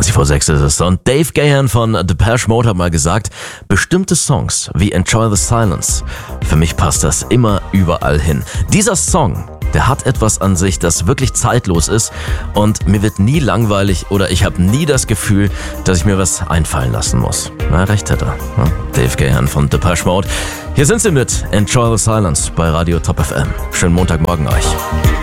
20 vor 6 ist es. Und Dave Gahan von Depeche Mode hat mal gesagt, bestimmte Songs wie Enjoy the Silence, für mich passt das immer überall hin. Dieser Song, der hat etwas an sich, das wirklich zeitlos ist und mir wird nie langweilig oder ich habe nie das Gefühl, dass ich mir was einfallen lassen muss. Na, recht hat er. Dave Gahan von Depeche Mode. Hier sind sie mit Enjoy the Silence bei Radio Top FM. Schönen Montagmorgen euch.